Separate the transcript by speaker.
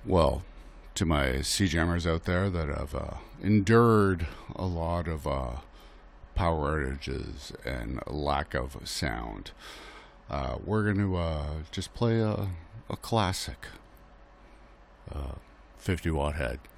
Speaker 1: Well, to my sea jammers out there that have endured a lot of power outages and lack of sound, we're going to just play a classic 50 watt head.